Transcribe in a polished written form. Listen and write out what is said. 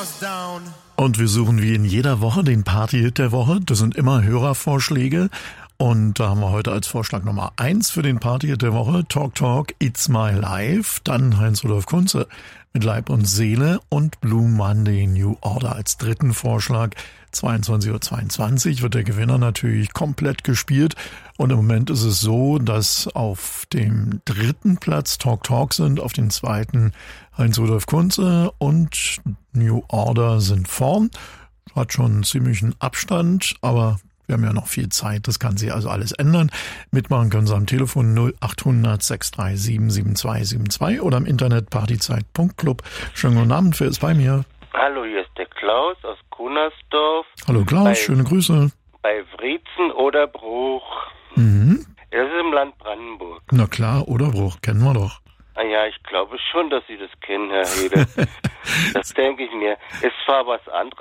Und wir suchen wie in jeder Woche den Party-Hit der Woche. Das sind immer Hörervorschläge. Und da haben wir heute als Vorschlag Nummer 1 für den Party-Hit der Woche Talk Talk, It's My Life. Dann Heinz-Rudolf Kunze mit Leib und Seele und Blue Monday New Order als dritten Vorschlag. 22:22 Uhr wird der Gewinner natürlich komplett gespielt. Und im Moment ist es so, dass auf dem dritten Platz Talk Talk sind, auf dem zweiten Heinz-Rudolf Kunze und New Order sind vorn. Hat schon einen ziemlichen Abstand, aber wir haben ja noch viel Zeit, das kann sich also alles ändern. Mitmachen können Sie am Telefon 0800 637 7272 oder im Internet partyzeit.club. Schönen guten Abend, wer ist bei mir? Hallo, hier ist der Klaus aus Kunersdorf. Hallo Klaus, schöne Grüße. Bei Wriezen oder Bruch. Mhm. Das ist im Land Brandenburg. Na klar, Oderbruch, kennen wir doch. Ah ja, ich glaube schon, dass Sie das kennen, Herr Hede. Das denke ich mir. Ist zwar was anderes.